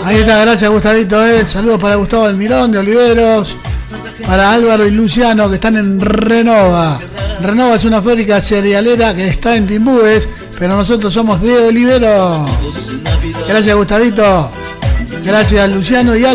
Ahí está, gracias Gustavito. Saludos para Gustavo Almirón de Oliveros, para Álvaro y Luciano que están en Renova. Renova es una fábrica cerealera que está en Timbúes, pero nosotros somos de Oliveros. Gracias Gustavito. Gracias Luciano y Álvaro.